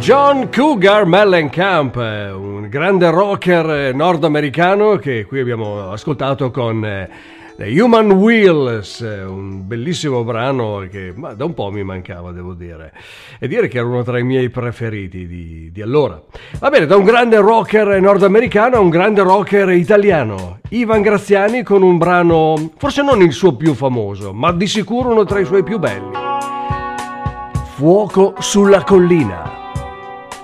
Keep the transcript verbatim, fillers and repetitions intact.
John Cougar Mellencamp, un grande rocker nordamericano che qui abbiamo ascoltato con The Human Wheels, un bellissimo brano che ma, da un po' mi mancava, devo dire, e dire che era uno tra i miei preferiti di, di allora. Va bene, da un grande rocker nordamericano a un grande rocker italiano, Ivan Graziani, con un brano, forse non il suo più famoso, ma di sicuro uno tra i suoi più belli, Fuoco sulla collina.